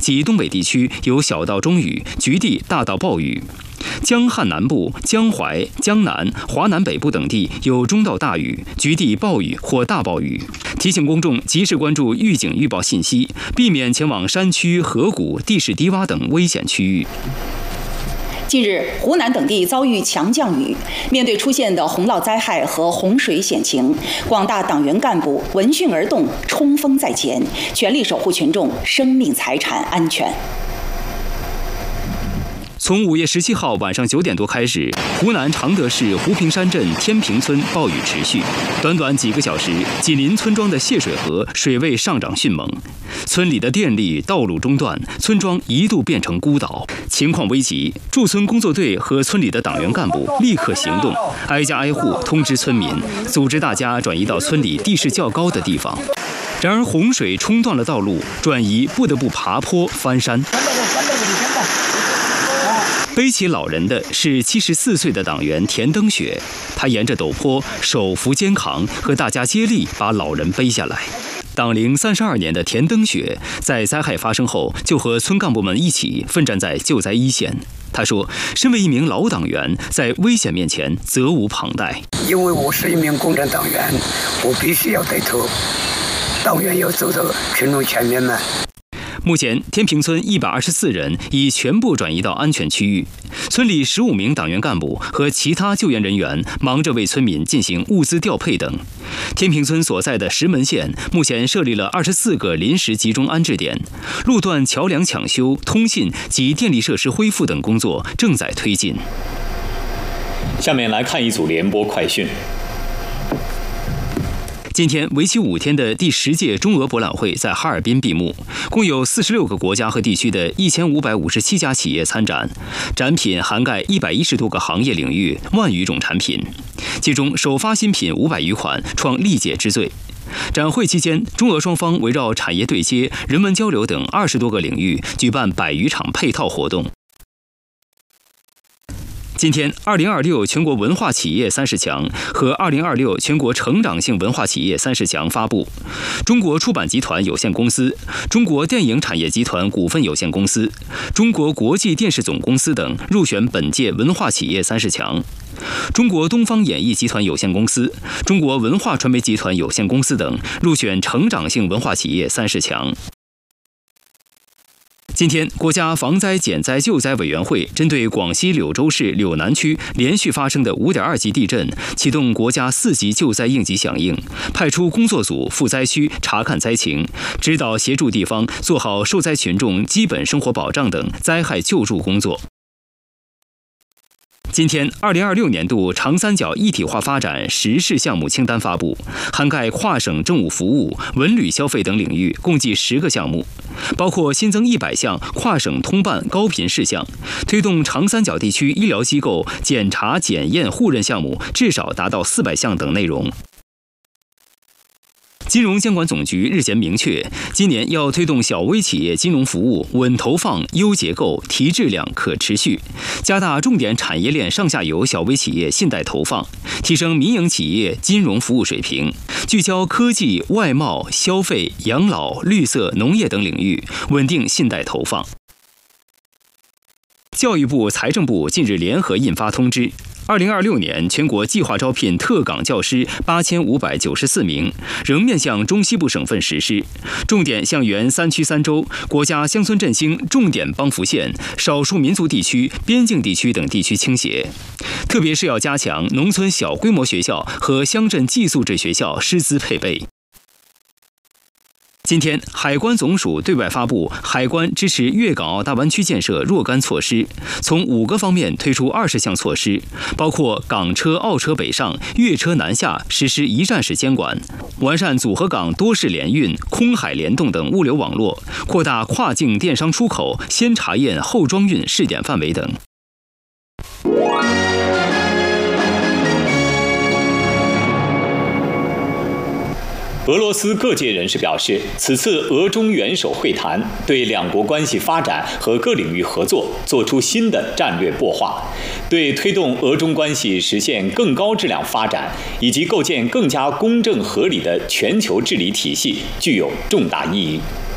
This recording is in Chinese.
及东北地区有小到中雨，局地大到暴雨。江汉南部、江淮、江南、华南北部等地有中到大雨，局地暴雨或大暴雨。提醒公众及时关注预警预报信息，避免前往山区、河谷、地势低洼等危险区域。 近日，湖南等地遭遇强降雨，面对出现的洪涝灾害和洪水险情，广大党员干部闻讯而动，冲锋在前，全力守护群众生命财产安全。 从5月17号晚上9点多开始，湖南常德市湖平山镇天平村暴雨持续，短短几个小时，紧邻村庄的泄水河水位上涨迅猛，村里的电力、道路中断，村庄一度变成孤岛。情况危急，驻村工作队和村里的党员干部立刻行动，挨家挨户通知村民，组织大家转移到村里地势较高的地方。然而洪水冲断了道路，转移不得不爬坡翻山。背起老人的是74岁的党员田登雪，他沿着陡坡手扶肩扛，和大家接力把老人背下来。党龄32年的田登雪，在灾害发生后就和村干部们一起奋战在救灾一线。他说：“身为一名老党员，在危险面前责无旁贷。 因为我是一名共产党员，我必须要带头，党员要走到群众前面嘛。” 目前，天平村124人已全部转移到安全区域。村里15名党员干部和其他救援人员忙着为村民进行物资调配等。天平村所在的石门县目前设立了24个临时集中安置点，路段桥梁抢修、通信及电力设施恢复等工作正在推进。 下面来看一组联播快讯。 今天为期5天的第10届中俄博览会在哈尔滨闭幕，共有46个国家和地区的1557家企业参展，展品涵盖110多个行业领域，1万余种产品，其中首发新品500余款，创历届之最。展会期间，中俄双方围绕产业对接、人文交流等20多个领域举办100余场配套活动。今天，2026全国文化企业30强和2026全国成长性文化企业30强发布，中国出版集团有限公司、中国电影产业集团股份有限公司、中国国际电视总公司等入选本届文化企业30强。中国东方演艺集团有限公司、中国文化传媒集团有限公司等入选成长性文化企业30强。今天，国家防灾减灾救灾委员会针对广西柳州市柳南区连续发生的5.2级地震，启动国家4级救灾应急响应，派出工作组赴灾区查看灾情，指导协助地方做好受灾群众基本生活保障等灾害救助工作。今天，2026年度长三角一体化发展实事项目清单发布，涵盖跨省政务服务、文旅消费等领域，共计10个项目，包括新增100项跨省通办高频事项，推动长三角地区医疗机构检查检验互认项目至少达到400项等内容。金融监管总局日前明确，今年要推动小微企业金融服务稳投放、优结构、提质量、可持续，加大重点产业链上下游小微企业信贷投放，提升民营企业金融服务水平，聚焦科技、外贸、消费、养老、绿色、农业等领域，稳定信贷投放。教育部、财政部近日联合印发通知，2026年全国计划招聘特岗教师8594名，仍面向中西部省份实施，重点向原3区3州、国家乡村振兴重点帮扶县、少数民族地区、边境地区等地区倾斜，特别是要加强农村小规模学校和乡镇寄宿制学校师资配备。今天，海关总署对外发布海关支持粤港澳大湾区建设若干措施，从5个方面推出20项措施，包括港车、澳车北上、粤车南下实施一站式监管，完善组合港多式联运、空海联动等物流网络，扩大跨境电商出口先查验后装运试点范围等。 俄罗斯各界人士表示，此次俄中元首会谈对两国关系发展和各领域合作作出新的战略擘画，对推动俄中关系实现更高质量发展以及构建更加公正合理的全球治理体系具有重大意义。